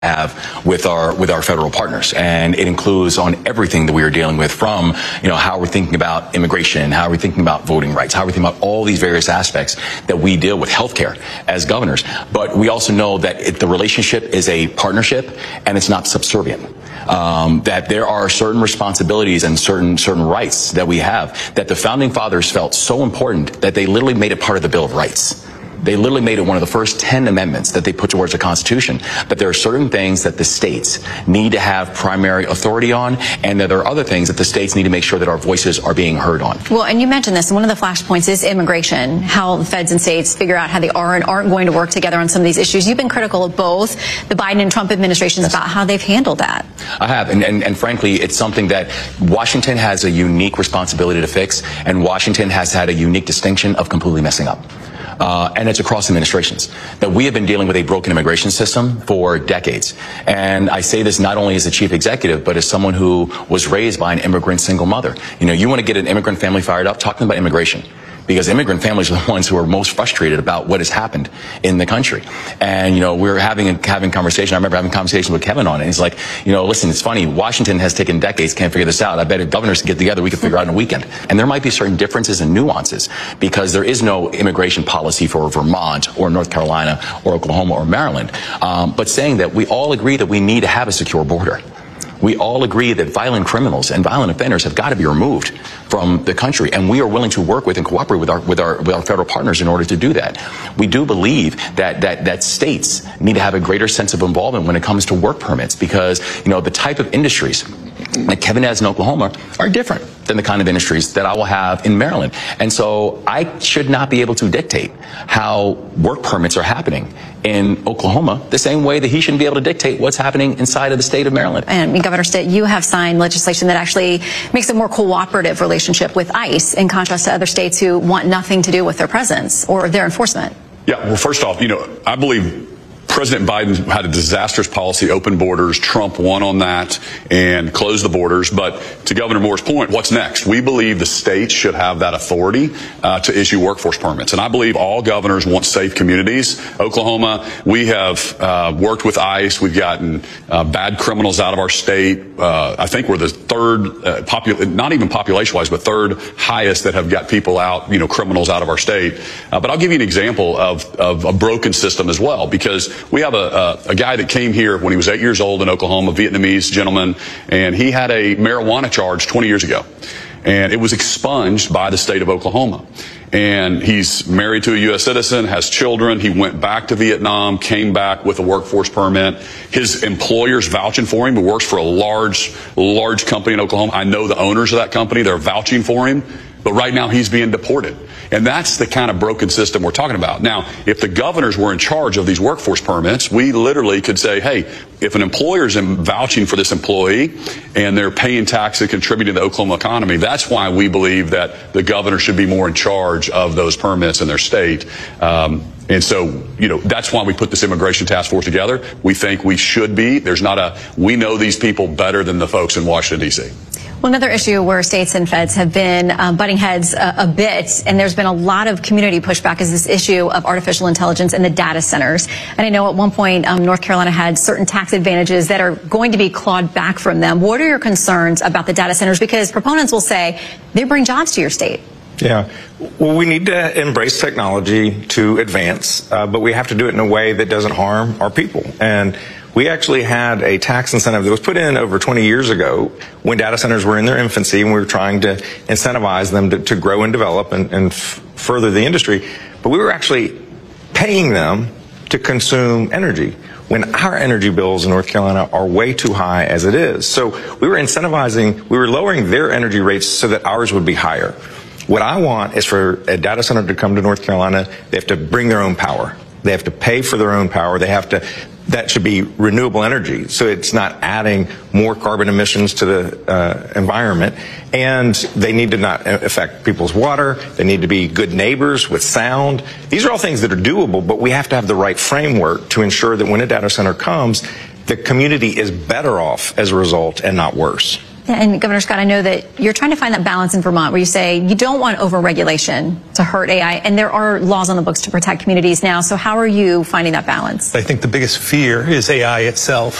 have with our federal partners, and it includes on everything that we are dealing with, from how we're thinking about immigration, how we're thinking about voting rights, how we're thinking about all these various aspects that we deal with, healthcare as governors. But we also know that the relationship is a partnership and it's not subservient. That there are certain responsibilities and certain rights that we have that the founding fathers felt so important that they literally made it part of the Bill of Rights. They literally made it one of the first 10 amendments that they put towards the Constitution. But there are certain things that the states need to have primary authority on, and that there are other things that the states need to make sure that our voices are being heard on. Well, and you mentioned this, and one of the flashpoints is immigration, how the feds and states figure out how they are and aren't going to work together on some of these issues. You've been critical of both the Biden and Trump administrations about how they've handled that. I have, and frankly, it's something that Washington has a unique responsibility to fix, and Washington has had a unique distinction of completely messing up. And it's across administrations, that we have been dealing with a broken immigration system for decades. And I say this not only as a chief executive, but as someone who was raised by an immigrant single mother. You want to get an immigrant family fired up, talk to them about immigration. Because immigrant families are the ones who are most frustrated about what has happened in the country. And, we're having conversation. I remember having conversations with Kevin on it. He's like, listen, it's funny. Washington has taken decades, can't figure this out. I bet if governors get together, we could figure out in a weekend. And there might be certain differences and nuances, because there is no immigration policy for Vermont or North Carolina or Oklahoma or Maryland. But saying that we all agree that we need to have a secure border. We all agree that violent criminals and violent offenders have got to be removed from the country, and we are willing to work with and cooperate with our federal partners in order to do that. We do believe that states need to have a greater sense of involvement when it comes to work permits, because the type of industries that Kevin has in Oklahoma are different than the kind of industries that I will have in Maryland. And so I should not be able to dictate how work permits are happening in Oklahoma the same way that he shouldn't be able to dictate what's happening inside of the state of Maryland. And Governor Stitt, you have signed legislation that actually makes a more cooperative relationship with ICE, in contrast to other states who want nothing to do with their presence or their enforcement. Yeah, well, first off, I believe President Biden had a disastrous policy, open borders. Trump won on that and closed the borders. But to Governor Moore's point, what's next? We believe the states should have that authority to issue workforce permits. And I believe all governors want safe communities. Oklahoma, we have worked with ICE. We've gotten bad criminals out of our state. I think we're the third, not even population-wise, but third highest that have got people out, criminals out of our state. But I'll give you an example of a broken system as well, because we have a guy that came here when he was 8 years old in Oklahoma, a Vietnamese gentleman, and he had a marijuana charge 20 years ago. And it was expunged by the state of Oklahoma. And he's married to a U.S. citizen, has children. He went back to Vietnam, came back with a workforce permit. His employer's vouching for him. He works for a large company in Oklahoma. I know the owners of that company. They're vouching for him. But right now he's being deported. And that's the kind of broken system we're talking about. Now, if the governors were in charge of these workforce permits, we literally could say, hey, if an employer's vouching for this employee and they're paying taxes, contributing to the Oklahoma economy, that's why we believe that the governor should be more in charge of those permits in their state. And so, that's why we put this immigration task force together. We think we should be. We know these people better than the folks in Washington, D.C. Well, another issue where states and feds have been butting heads a bit, and there's been a lot of community pushback, is this issue of artificial intelligence and the data centers. And I know at one point North Carolina had certain tax advantages that are going to be clawed back from them. What are your concerns about the data centers? Because proponents will say they bring jobs to your state. Yeah. Well, we need to embrace technology to advance, but we have to do it in a way that doesn't harm our people. And we actually had a tax incentive that was put in over 20 years ago when data centers were in their infancy, and we were trying to incentivize them to grow and develop and further the industry. But we were actually paying them to consume energy when our energy bills in North Carolina are way too high as it is. So we were lowering their energy rates so that ours would be higher. What I want is for a data center to come to North Carolina. They have to bring their own power. They have to pay for their own power. That should be renewable energy, so it's not adding more carbon emissions to the environment. And they need to not affect people's water. They need to be good neighbors with sound. These are all things that are doable, but we have to have the right framework to ensure that when a data center comes, the community is better off as a result and not worse. And Governor Scott, I know that you're trying to find that balance in Vermont where you say you don't want over-regulation to hurt AI, and there are laws on the books to protect communities now. So how are you finding that balance? I think the biggest fear is AI itself.